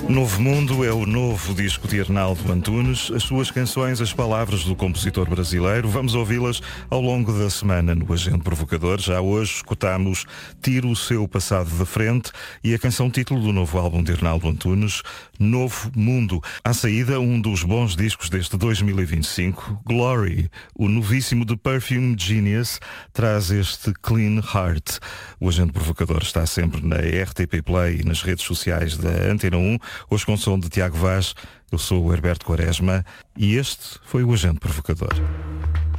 Novo Mundo é o novo disco de Arnaldo Antunes. As suas canções, as palavras do compositor brasileiro. Vamos ouvi-las ao longo da semana no Agente Provocador. Já hoje escutamos Tira o Seu Passado da Frente e a canção título do novo álbum de Arnaldo Antunes, Novo Mundo. À saída, um dos bons discos deste 2025, Glory, o novíssimo The Perfume Genius, traz este Clean Heart. O Agente Provocador está sempre na RTP Play e nas redes sociais da Antena 1. Hoje com som de Tiago Vaz, eu sou o Herberto Quaresma e este foi o Agente Provocador.